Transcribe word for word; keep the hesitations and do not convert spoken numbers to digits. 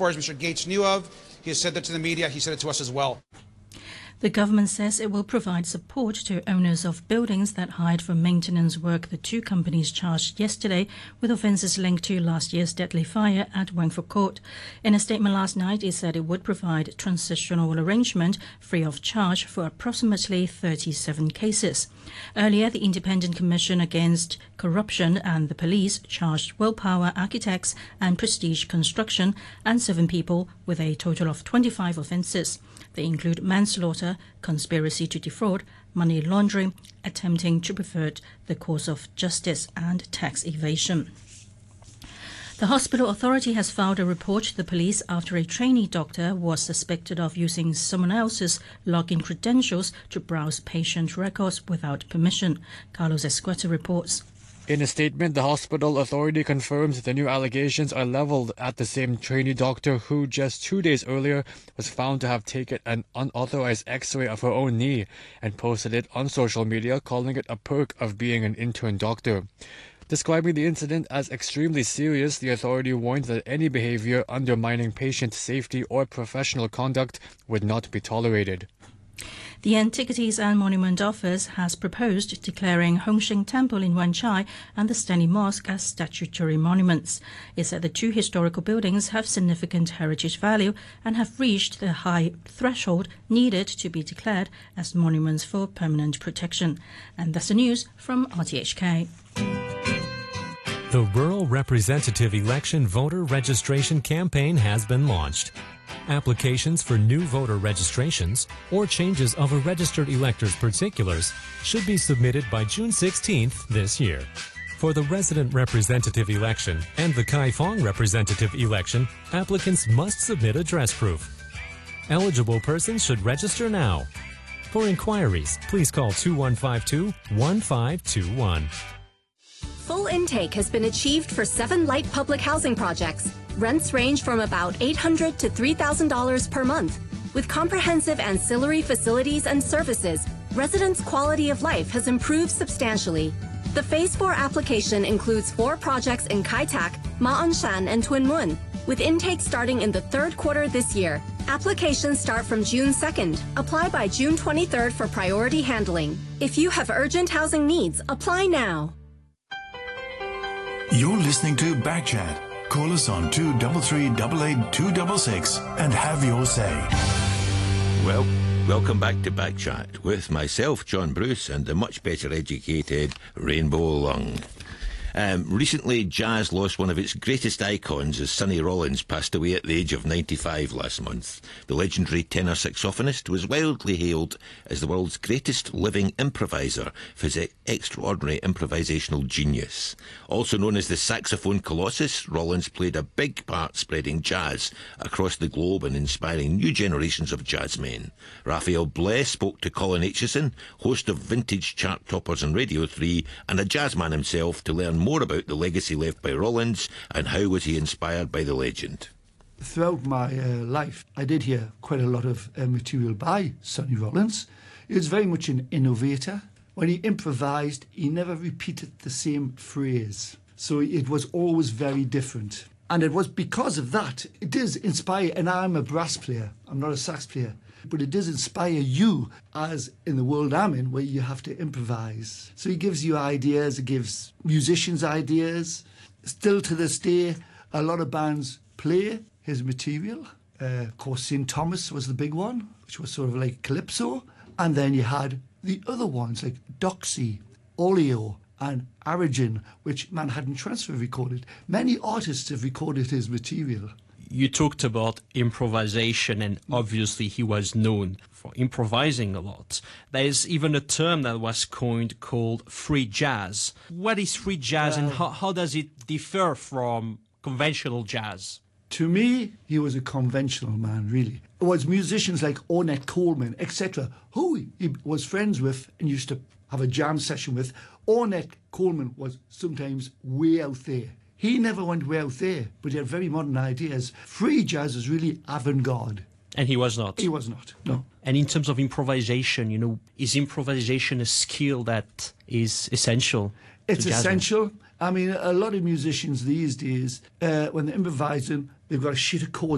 far as Mister Gates knew of. He has said that to the media. He said it to us as well. The government says it will provide support to owners of buildings that hired for maintenance work the two companies charged yesterday with offences linked to last year's deadly fire at Wangford Court. In a statement last night, it said it would provide transitional arrangement free of charge for approximately thirty-seven cases. Earlier, the Independent Commission Against Corruption and the police charged Willpower Architects and Prestige Construction and seven people with a total of twenty-five offences. They include manslaughter, conspiracy to defraud, money laundering, attempting to pervert the course of justice, and tax evasion. The hospital authority has filed a report to the police after a trainee doctor was suspected of using someone else's login credentials to browse patient records without permission. Carlos Escueta reports. In a statement, the hospital authority confirms the new allegations are levelled at the same trainee doctor who just two days earlier was found to have taken an unauthorized x-ray of her own knee and posted it on social media, calling it a perk of being an intern doctor. Describing the incident as extremely serious, the authority warned that any behaviour undermining patient safety or professional conduct would not be tolerated. The Antiquities and Monument Office has proposed declaring Hong Shing Temple in Wan Chai and the Stanley Mosque as statutory monuments. It said the two historical buildings have significant heritage value and have reached the high threshold needed to be declared as monuments for permanent protection. And that's the news from R T H K. The Rural Representative Election Voter Registration Campaign has been launched. Applications for new voter registrations or changes of a registered elector's particulars should be submitted by June sixteenth this year. For the resident representative election and the Kaifong representative election, applicants must submit address proof. Eligible persons should register now. For inquiries, please call two one five two, one five two one. Full intake has been achieved for seven light public housing projects. Rents range from about eight hundred dollars to three thousand dollars per month. With comprehensive ancillary facilities and services, residents' quality of life has improved substantially. The Phase four application includes four projects in Kai Tak, Ma On Shan, and Tuen Mun, with intake starting in the third quarter this year. Applications start from June second. Apply by June twenty-third for priority handling. If you have urgent housing needs, apply now. You're listening to Backchat. Call us on two three three, eight eight two six six and have your say. Well, welcome back to Backchat with myself, John Bruce, and the much better educated Rainbow Lung. Um, recently, jazz lost one of its greatest icons as Sonny Rollins passed away at the age of ninety-five last month. The legendary tenor saxophonist was widely hailed as the world's greatest living improviser for his extraordinary improvisational genius. Also known as the saxophone colossus, Rollins played a big part spreading jazz across the globe and inspiring new generations of jazzmen. Raphael Blais spoke to Colin Aitchison, host of Vintage Chart Toppers on Radio three, and a jazzman himself, to learn more about the legacy left by Rollins and how was he inspired by the legend. Throughout my uh, life, I did hear quite a lot of uh, material by Sonny Rollins. He was very much an innovator. When he improvised, he never repeated the same phrase. So it was always very different. And it was because of that, it does inspire, and I'm a brass player, I'm not a sax player, but it does inspire you, as in the world I'm in, where you have to improvise. So he gives you ideas, he gives musicians ideas. Still to this day, a lot of bands play his material. Uh, of course, Saint Thomas was the big one, which was sort of like Calypso. And then you had the other ones like Doxy, Oleo, and Origin, which Manhattan Transfer recorded. Many artists have recorded his material. You talked about improvisation, and obviously he was known for improvising a lot. There's even a term that was coined called free jazz. What is free jazz, uh, and how, how does it differ from conventional jazz? To me, he was a conventional man, really. It was musicians like Ornette Coleman, et cetera, who he was friends with and used to have a jam session with. Ornette Coleman was sometimes way out there. He never went way out there, but he had very modern ideas. Free jazz is really avant-garde. And he was not? He was not, no. And in terms of improvisation, you know, is improvisation a skill that is essential? It's essential. I mean, a lot of musicians these days, uh, when they're improvising, they've got a shit of chords